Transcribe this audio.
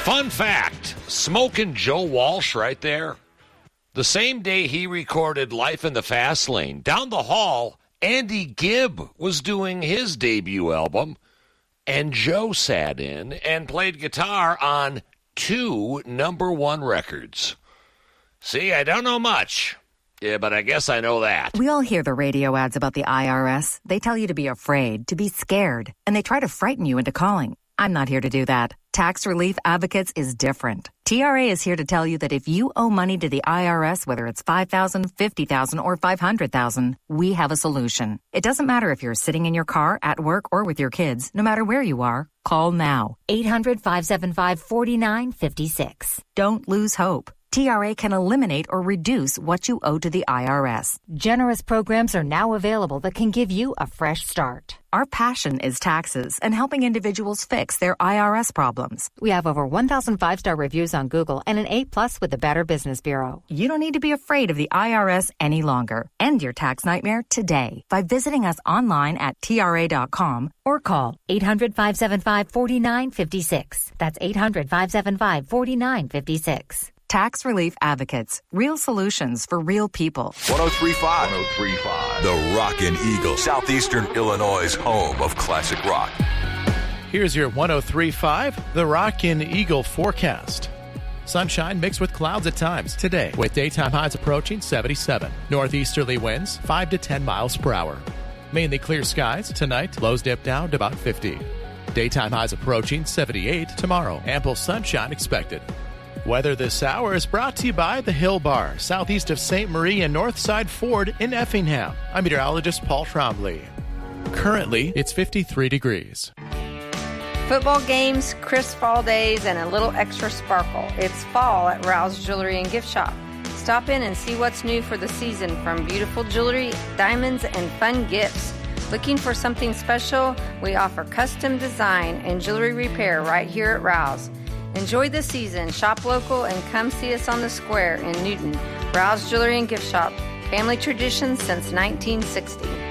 Fun fact, Smokin' Joe Walsh right there. The same day he recorded Life in the Fast Lane, down the hall, Andy Gibb was doing his debut album, and Joe sat in and played guitar on 2 #1 records. See, I don't know much. Yeah, but I guess I know that. We all hear the radio ads about the IRS. They tell you to be afraid, to be scared, and they try to frighten you into calling. I'm not here to do that. Tax Relief Advocates is different. TRA is here to tell you that if you owe money to the IRS, whether it's $5,000, $50,000, or $500,000, we have a solution. It doesn't matter if you're sitting in your car, at work, or with your kids. No matter where you are, call now. 800-575-4956. Don't lose hope. TRA can eliminate or reduce what you owe to the IRS. Generous programs are now available that can give you a fresh start. Our passion is taxes and helping individuals fix their IRS problems. We have over 1,000 5-star reviews on Google and an A+ with the Better Business Bureau. You don't need to be afraid of the IRS any longer. End your tax nightmare today by visiting us online at TRA.com or call 800-575-4956. That's 800-575-4956. Tax Relief Advocates. Real solutions for real people. 103.5. 103.5. The Rockin' Eagle. Southeastern Illinois' home of classic rock. Here's your 103.5, the Rockin' Eagle forecast. Sunshine mixed with clouds at times today, with daytime highs approaching 77. Northeasterly winds 5 to 10 miles per hour. Mainly clear skies tonight, lows dip down to about 50. Daytime highs approaching 78 tomorrow. Ample sunshine expected. Weather this hour is brought to you by the Hill Bar, southeast of St. Marie and Northside Ford in Effingham. I'm meteorologist Paul Trombley. Currently, it's 53 degrees. Football games, crisp fall days, and a little extra sparkle. It's fall at Rouse Jewelry and Gift Shop. Stop in and see what's new for the season, from beautiful jewelry, diamonds, and fun gifts. Looking for something special? We offer custom design and jewelry repair right here at Rouse. Enjoy the season, shop local, and come see us on the square in Newton. Rouse Jewelry and Gift Shop, family tradition since 1960.